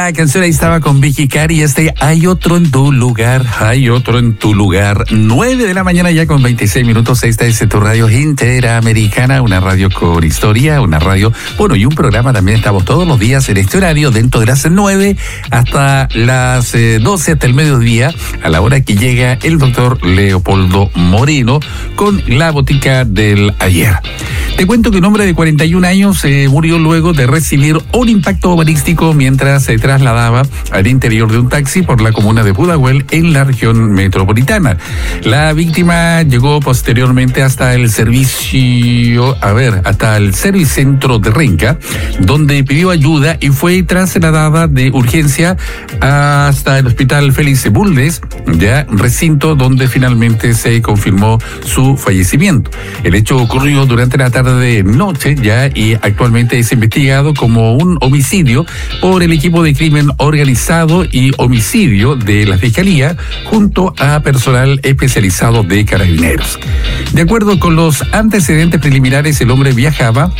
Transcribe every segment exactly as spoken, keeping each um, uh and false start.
la canción ahí estaba con Vicky Cari y este Hay otro en tu lugar, hay otro en tu lugar. nueve de la mañana ya con veintiséis minutos. Esta es tu radio interamericana, una radio con historia, una radio, bueno, y un programa también. Estamos todos los días en este horario, dentro de las nueve hasta las eh, doce, hasta el mediodía, a la hora que llega el doctor Leopoldo Moreno con la botica del ayer. Te cuento que un hombre de cuarenta y un años eh, murió luego de recibir un impacto balístico mientras se trasladaba al interior de un taxi por la comuna de Pudahuel en la región metropolitana. La víctima llegó posteriormente hasta el servicio, a ver, hasta el Servicentro de Renca, donde pidió ayuda y fue trasladada de urgencia hasta el Hospital Félix Bulnes, ya recinto donde finalmente se confirmó su fallecimiento. El hecho ocurrió durante la tarde de noche ya y actualmente es investigado como un homicidio por el equipo de crimen organizado y homicidio de la Fiscalía junto a personal especializado de Carabineros. De acuerdo con los antecedentes preliminares, el hombre viajaba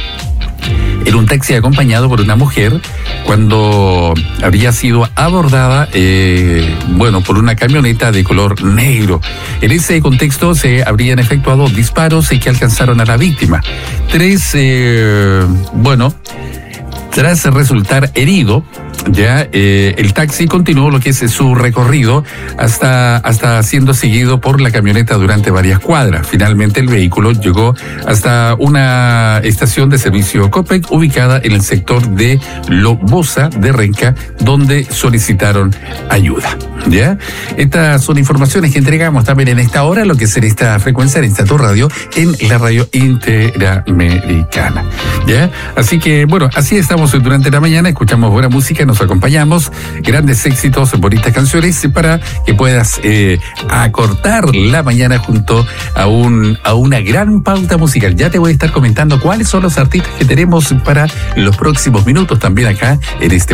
en un taxi acompañado por una mujer cuando había sido abordada, eh, bueno, por una camioneta de color negro. En ese contexto se habrían efectuado disparos que alcanzaron a la víctima. Tres, eh, bueno, tras resultar herido, ya eh, el taxi continuó lo que es su recorrido hasta, hasta siendo seguido por la camioneta durante varias cuadras. Finalmente el vehículo llegó hasta una estación de servicio Copec ubicada en el sector de Lobosa de Renca, donde solicitaron ayuda. ¿Ya? Estas son informaciones que entregamos también en esta hora, lo que es en esta frecuencia, en esta tu radio, en la radio interamericana. ¿Ya? Así que, bueno, así estamos durante la mañana, escuchamos buena música, nos acompañamos, grandes éxitos, bonitas canciones para que puedas eh, acortar la mañana junto a un a una gran pauta musical. Ya te voy a estar comentando cuáles son los artistas que tenemos para los próximos minutos también acá en este